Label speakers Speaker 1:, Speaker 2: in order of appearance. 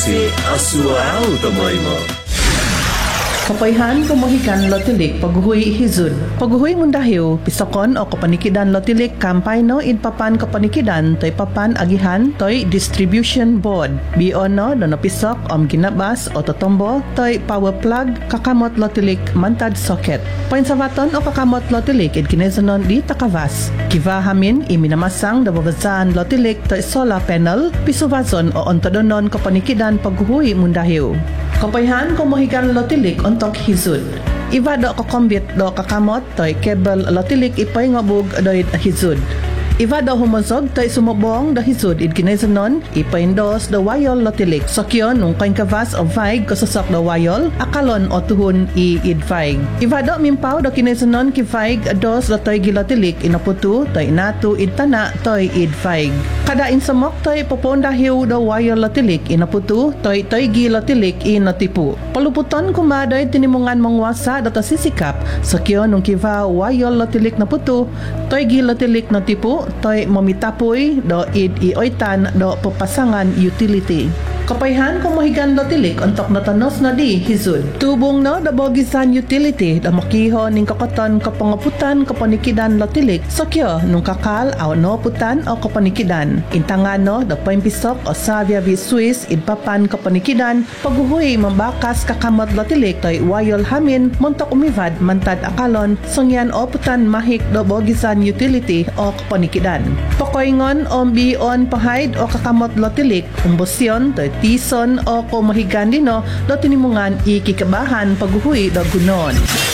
Speaker 1: Si Asuao tamoy mo.
Speaker 2: Kapayhan kumuhikan lotilik paghuhui hizud. Paghuhui mundahiw, pisokon o kapanikidan lotilik kampay no idpapan kapanikidan toy papan agihan toy distribution board. Bion no napisok ginabas o totombo toy power plug kakamot lotilik mantad socket. Painsabaton o kakamot lotilik id kinezanon di takavas. Kivahamin iminamasang dababazaan lotilik toy solar panel pisubazon o ontodonon kapanikidan paghuhui mundahiw. Kapayhan kumuhikan lotilik untuk hizud. Iba do kakombit do kakamot toy cable lotilik ipay ngabug doy hizud. Iba do humozog toy sumobong do hizud id kinezanon ipaindos do wayol lotilik. Sokyon nung kain kavas o vaig kososok do wayol akalon o tuhun id vaig. Iba do mimpaw do kinezanon ki vaig dos do toy gilotilik inaputu toy natu id tana toy id vaig. Kada insamok toy popondahiw do wayol lotilik inaputu toy gilotilik inatipu. Paluputon kumadoy tinimungan mangwasa do sisikap. Sokyon nung kiva wayol lotilik na putu toy gilotilik na tipu toy mamitapoy do id ioitan do papasangan utility. Kapayhan kumuhigan lotilik untuk natanos na di hizud. Tubong no da bogisan utility da makiho ning kakoton kapangaputan kapanikidan lotilik sakyo nung kakal aw no putan o kapanikidan. Intangan no da paimpisok o savia vi Swiss idpapan kapanikidan paghuhui mambakas kakamot lotilik toy wayol hamin montok umivad mantad akalon songyan o putan mahik do bogisan utility o kapanikidan. Pakoingon o bion pahaid o kakamot lotilik umbosyon toy tison o kumahigan dino do tinimungan ikikabahan paghuhui do gunon.